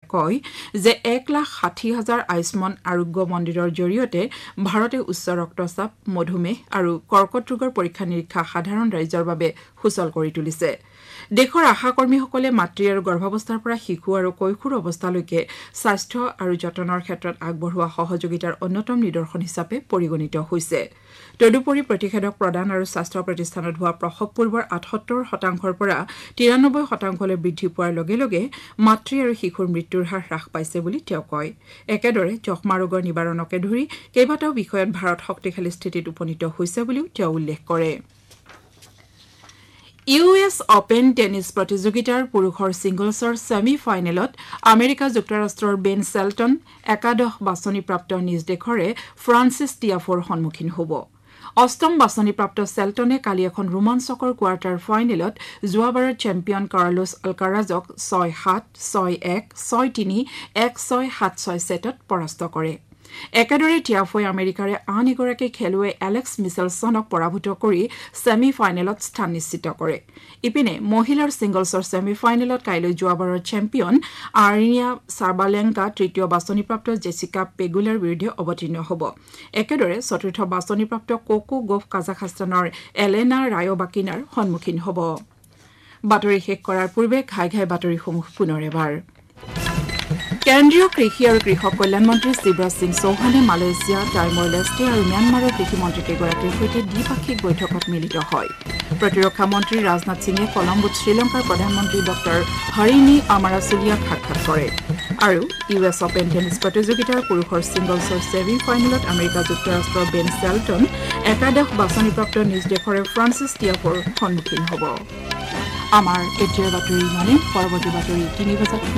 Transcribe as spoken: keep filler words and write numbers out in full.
কয় যে এক লাখ ষাঠি হাজাৰ আয়ুষ্মান আৰোগ্য মন্দিৰৰ জৰিয়তে ভাৰতে উচ্চ ৰক্তচাপ মধুমেহ আৰু কৰ্কট ৰোগৰ পৰীক্ষা নিৰীক্ষা সাধাৰণ ৰাইজৰ বাবে সুচল কৰি তুলিছে দেশৰ আশাকৰ্মীসকলে মাতৃ আৰু গৰ্ভাৱস্থাৰ পৰা শিশু আৰু কৈশোৰ অৱস্থালৈকে স্বাস্থ্য আৰু যতনৰ ক্ষেত্ৰত আগবঢ়োৱা সহযোগিতাৰ অন্যতম নিদৰ্শন হিচাপে পৰিগণিত হৈছে তদুপৰি প্ৰতিষেধক প্ৰদান আৰু স্বাস্থ্য প্ৰতিষ্ঠানত হোৱা প্ৰসৱ পূৰ্বৰ আঠসত্তৰ শতাংশৰ পৰা তিৰানব্বৈ শতাংশলৈ বৃদ্ধি পোৱাৰ লগে লগে মাতৃ আৰু শিশুৰ মৃত্যুৰ হাৰ হ্ৰাস পাইছে বুলি তেওঁ কয় একেদৰে যক্ষ্মা ৰোগৰ নিবাৰণকে ধৰি কেইবাটাও বিষয়ত ভাৰত শক্তিশালী স্থিতিত উপনীত হৈছে বুলিও তেওঁ উল্লেখ কৰে ইউ এছ অপেন টেনিছ প্ৰতিযোগিতাৰ পুৰুষৰ ছিংগলছৰ ছেমি ফাইনেলত আমেৰিকা যুক্তৰাষ্ট্ৰৰ বেন ছেলটন একাদশ বাছনিপ্ৰাপ্ত নিজ দেশৰে ফ্ৰান্সিছ টিয়াফৰ সন্মুখীন হ'ব অষ্টম বাছনিপ্ৰাপ্ত ছেলটনে কালি এখন ৰোমাঞ্চকৰ কোৱাৰ্টাৰ ফাইনেলত যোৱাবাৰৰ চেম্পিয়ন কাৰ্লোছ আলকাৰাজক ছয় সাত ছয় এক ছয় তিনি এক ছয় সাত ছয় ছেটত পৰাস্ত কৰে একেদৰে টিয়াফই আমেৰিকাৰে আন এগৰাকী খেলুৱৈ এলেক্স মিচেলছনক পৰাভূত কৰি ছেমি ফাইনেলত স্থান নিশ্চিত কৰে ইপিনে মহিলাৰ ছিংগলছৰ ছেমি ফাইনেলত কাইলৈ যোৱাবাৰৰ চেম্পিয়ন আৰিনা সাবালেংকা তৃতীয় বাছনিপ্ৰাপ্ত জেছিকা পেগুলাৰ বিৰুদ্ধে অৱতীৰ্ণ হ'ব একেদৰে চতুৰ্থ বাছনিপ্ৰাপ্ত কোকো গফ কাজাখস্তানৰ এলেনা ৰায়বাকিনাৰ সন্মুখীন হ'ব বাতৰি শেষ কৰাৰ পূৰ্বে ঘাই ঘাই বাতৰিসমূহ পুনৰ এবাৰ কেন্দ্ৰীয় কৃষি আৰু কৃষক কল্যাণ মন্ত্ৰী শিৱৰাজ সিং চৌহানে মালয়েছিয়া টাইমৰ লেষ্টে আৰু ম্যানমাৰৰ কৃষিমন্ত্ৰীকেইগৰাকীৰ সৈতে দ্বিপাক্ষিক বৈঠকত মিলিত হয় প্ৰতিৰক্ষা মন্ত্ৰী ৰাজনাথ সিঙে কলম্বোত শ্ৰীলংকাৰ প্ৰধানমন্ত্ৰী ডক্টৰ হৰিণী আমাৰাচুলিয়াক সাক্ষাৎ কৰে আৰু ইউ এছ অপেন টেনিছ প্ৰতিযোগিতাৰ পুৰুষৰ ছিংগলছৰ ছেমি ফাইনেলত আমেৰিকা যুক্তৰাষ্ট্ৰৰ বেন ছেলটন একাদশ বাছনিপ্ৰাপ্ত নিজ দেশৰে ফ্ৰান্সিছ টিয়াফৰ সন্মুখীন হ'ব আমাৰ এতিয়াৰ বাতৰি ইমানেই পৰৱৰ্তী বাতৰি তিনি বজাত